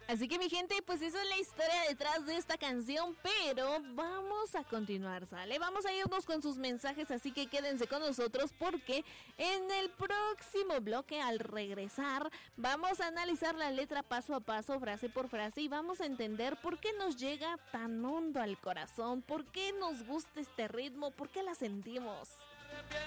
Así que mi gente, pues esa es la historia detrás de esta canción, pero vamos a continuar, ¿sale? Vamos a irnos con sus mensajes, así que quédense con nosotros porque en el próximo bloque, al regresar, vamos a analizar la letra paso a paso, frase por frase, y vamos a entender por qué nos llega tan hondo al corazón, por qué nos gusta este ritmo, por qué la sentimos.